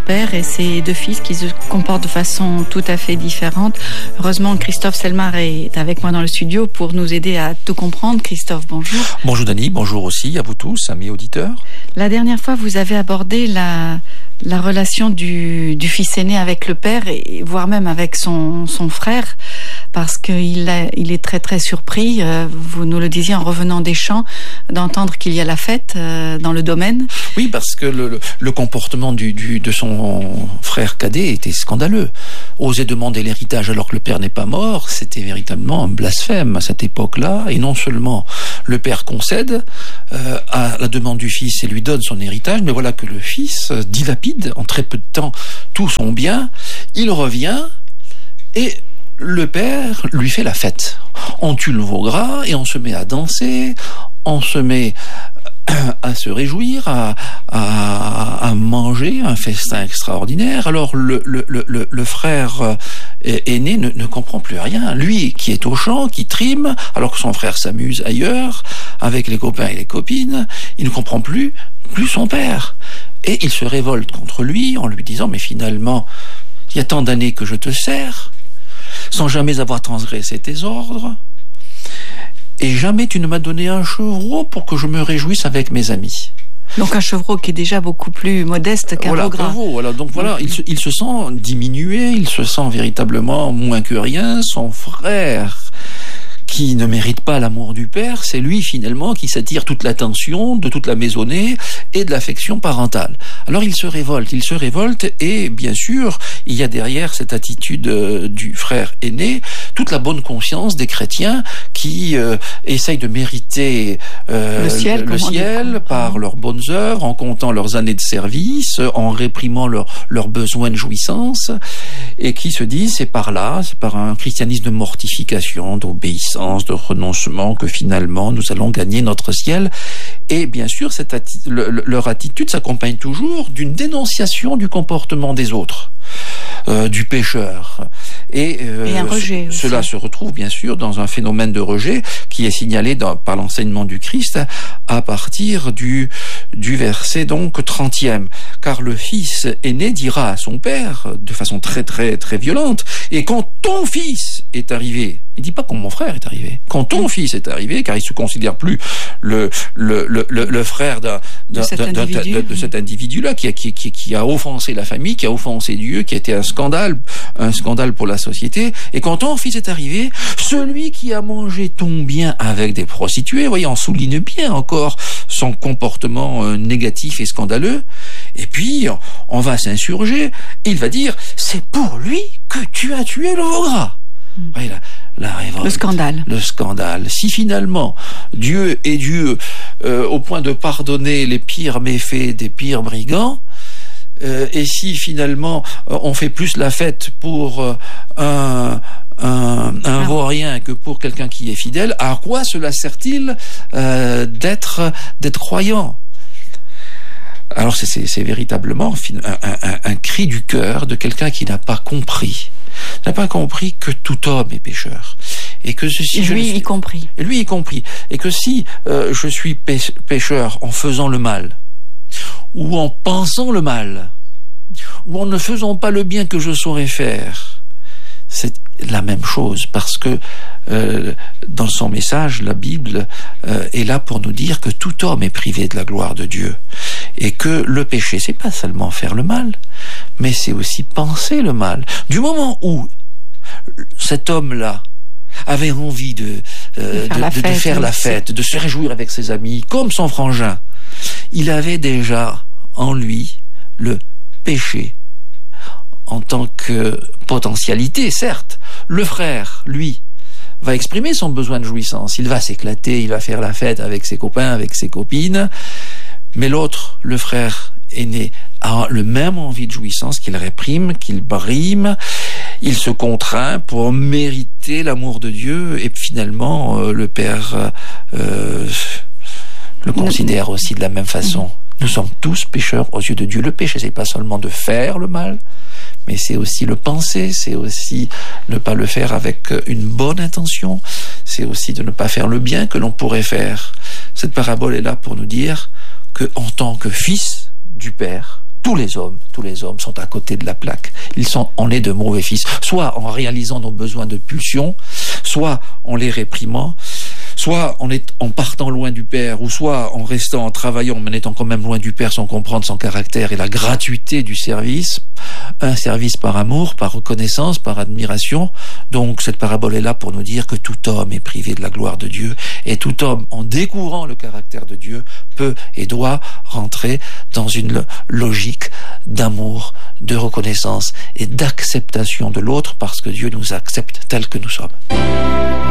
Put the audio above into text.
père et ses deux fils qui se comportent de façon tout à fait différente. Heureusement, Christophe Selmar est avec moi dans le studio pour nous aider à tout comprendre. Christophe, bonjour. Bonjour Dany, bonjour aussi à vous tous, amis auditeurs. La dernière fois, vous avez abordé la relation du fils aîné avec le père, et voire même avec son frère, parce qu'il est très très surpris, vous nous le disiez en revenant des champs, d'entendre qu'il y a la fête dans le domaine. Oui, parce que le comportement de son frère cadet était scandaleux. Oser demander l'héritage alors que le père n'est pas mort, c'était véritablement un blasphème à cette époque-là. Et non seulement le père concède à la demande du fils et lui donne son héritage, mais voilà que le fils dilapide en très peu de temps tout son bien. Il revient et le père lui fait la fête. On tue le veau gras et on se met à danser, on se met à se réjouir, à manger, un festin extraordinaire. Alors le frère aîné ne comprend plus rien. Lui qui est au champ, qui trime, alors que son frère s'amuse ailleurs, avec les copains et les copines, il ne comprend plus son père. Et il se révolte contre lui en lui disant « Mais finalement, il y a tant d'années que je te sers, sans jamais avoir transgressé tes ordres, et jamais tu ne m'as donné un chevreau pour que je me réjouisse avec mes amis. » Donc un chevreau qui est déjà beaucoup plus modeste qu'un veau gras. Voilà. Donc voilà, il se sent diminué, il se sent véritablement moins que rien. Son frère, qui ne mérite pas l'amour du père, c'est lui finalement qui s'attire toute l'attention de toute la maisonnée et de l'affection parentale. Alors il se révolte et bien sûr, il y a derrière cette attitude du frère aîné toute la bonne conscience des chrétiens qui essayent de mériter le ciel par leurs bonnes œuvres, en comptant leurs années de service, en réprimant leurs besoins de jouissance, et qui se disent c'est par un christianisme de mortification, d'obéissance, de renoncement que finalement nous allons gagner notre ciel. Et bien sûr, leur attitude s'accompagne toujours d'une dénonciation du comportement des autres, du pécheur. Et un rejet cela se retrouve bien sûr dans un phénomène de rejet qui est signalé par l'enseignement du Christ à partir du verset donc 30e. Car le fils aîné dira à son père de façon très très très violente: et quand ton fils est arrivé, il dit pas quand mon frère est arrivé, quand ton fils est arrivé, car il se considère plus le frère de cet individu-là qui a offensé la famille, qui a offensé Dieu, qui a été un scandale pour la société. Et quand ton fils est arrivé, celui qui a mangé ton bien avec des prostituées, voyez, on souligne bien encore son comportement négatif et scandaleux. Et puis on va s'insurger, il va dire c'est pour lui que tu as tué le veau gras. Voyez, la révolte, le scandale. Si finalement Dieu est Dieu au point de pardonner les pires méfaits des pires brigands, et si finalement on fait plus la fête pour un vaurien que pour quelqu'un qui est fidèle, à quoi cela sert-il d'être croyant? Alors c'est véritablement un cri du cœur de quelqu'un qui n'a pas compris que tout homme est pécheur, et que lui y compris, et que si je suis pécheur en faisant le mal, ou en pensant le mal, ou en ne faisant pas le bien que je saurais faire, c'est la même chose, parce que dans son message, la Bible est là pour nous dire que tout homme est privé de la gloire de Dieu, et que le péché, c'est pas seulement faire le mal, mais c'est aussi penser le mal. Du moment où cet homme-là avait envie de faire la fête, de se réjouir avec ses amis, comme son frangin, il avait déjà en lui le péché en tant que potentialité, certes. Le frère, lui, va exprimer son besoin de jouissance, il va s'éclater, il va faire la fête avec ses copains, avec ses copines, mais l'autre, le frère aîné, a le même envie de jouissance qu'il réprime, qu'il brime, il se contraint pour mériter l'amour de Dieu, et finalement le père le considère aussi de la même façon. Nous sommes tous pécheurs aux yeux de Dieu. Le péché, c'est pas seulement de faire le mal, mais c'est aussi le penser, c'est aussi ne pas le faire avec une bonne intention, c'est aussi de ne pas faire le bien que l'on pourrait faire. Cette parabole est là pour nous dire que, en tant que fils du Père, tous les hommes sont à côté de la plaque. On est de mauvais fils, soit en réalisant nos besoins de pulsion, soit en les réprimant, soit en partant loin du Père, ou soit en restant, en travaillant, mais en étant quand même loin du Père sans comprendre son caractère et la gratuité du service. Un service par amour, par reconnaissance, par admiration. Donc cette parabole est là pour nous dire que tout homme est privé de la gloire de Dieu, et tout homme, en découvrant le caractère de Dieu, peut et doit rentrer dans une logique d'amour, de reconnaissance et d'acceptation de l'autre, parce que Dieu nous accepte tels que nous sommes.